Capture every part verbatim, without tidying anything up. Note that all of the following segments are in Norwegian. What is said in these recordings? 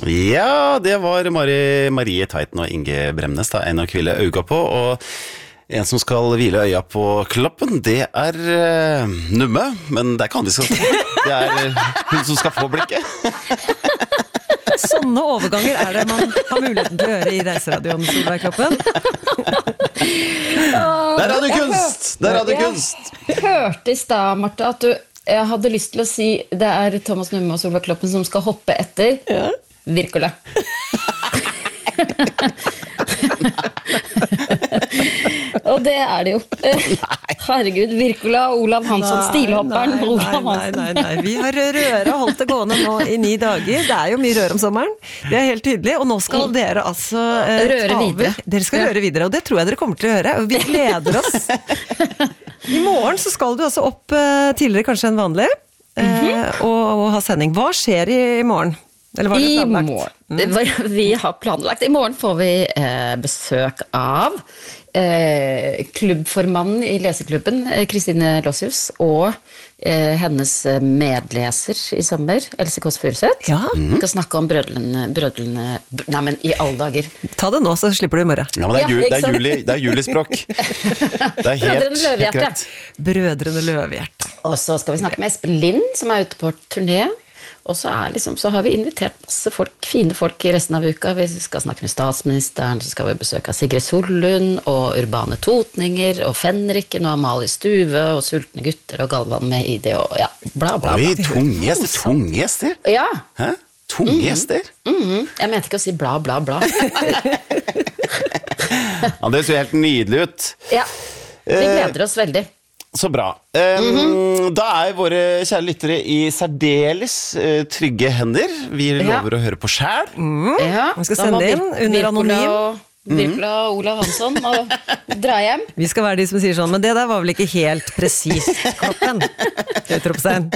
Ja, det var Mari, Marie Tveiten og Inge Bremnes da, en å hvile øyga på, og en som skal hvile øya på klappen, det er uh, Numme, men det er ikke han vi skal snakke om. Det er uh, hun som skal få blikket. Sånne overganger er det man har muligheten til å gjøre i Reiseradioen, Solveig Kloppen. Det er radiokunst! Det er radiokunst! Jeg hørte i stad, Martha, at du jeg hadde lyst til å si det er Thomas Numme og Solveig Kloppen som skal hoppe etter ja. Wirkola. Og det er det jo. Herregud, Wirkola og Olav Hansson, stilhopperen. Nei, nei, nei, nei, nei. Vi har røre og holdt det gående nå i ni dager. Det er jo mye rør om sommeren. Det er helt tydelig. Og nå skal dere altså eh, røre videre. Dere skal røre videre, og det tror jeg dere kommer til å gjøre. Og vi gleder oss. I morgen så skal du altså opp uh, tidligere kanskje enn vanlig uh, mm-hmm. og, og ha sending. Hva skjer i, i morgen? Eller var det planlagt? I morgen. Mm. Vi har planlagt. I morgen får vi uh, besøk av uh, klubbformannen i leseklubben, Kristine Lossius, og uh, hennes medleser i sommer, Else Kåss Furuseth. Ja. Mm. Vi skal snakke om brødlene, brødlene, nei, men i alle dager. Ta det nå, så slipper du i morgen. Ja, men det er, jul, det er, juli, det er julispråk. Det er helt, helt greit. Brødrene Løvehjerte. Og så skal vi snakke med Espen Lind, som er ute på turné. Og så, er liksom, så har vi invitert masse folk, fine folk i resten av uka. Vi skal snakke med statsministeren, så skal vi besøke Sigrid Sollund, og Urbane Totninger, og Fenriken, og Amalie Stuve, og Sultne gutter, og Galvan med I det, og ja, bla bla bla. Oi, tunge gjester, tunge gjester? Ja. Hæ? Tunge mm-hmm. gjester? Mm-hmm. Jeg mente ikke å si bla bla bla. Ja, det ser helt nydelig ut. Ja, vi gleder oss veldig. Så bra. Um, mm-hmm. Da er våre kjære lyttere i særdeles uh, trygge hender. Vi lover ja. Å høre på skjær. Mm. Ja, vi skal sende inn under anonym. Wirkola og Olav Hansson og dra hjem. Vi skal være de som sier sånn, men det der var vel ikke helt presist, Kloppen. Utropstegn.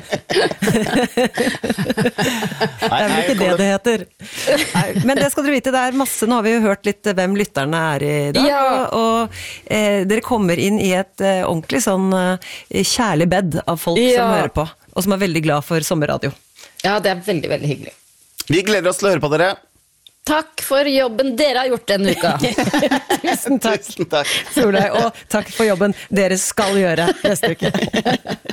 Det er vel ikke det det heter. Nei, men det skal dere vite, det er masse, nå har vi jo hørt litt hvem lytterne er i dag, ja. og, og eh, dere kommer inn i et eh, ordentlig sånn eh, kjærlig bed av folk ja. Som hører på, og som er veldig glad for sommerradio. Ja, det er veldig, veldig hyggelig. Vi gleder oss til å høre på dere. Takk for jobben dere har gjort denne uka. Tusen takk. Tusen takk. Solveig, og takk for jobben dere skal gjøre neste uke.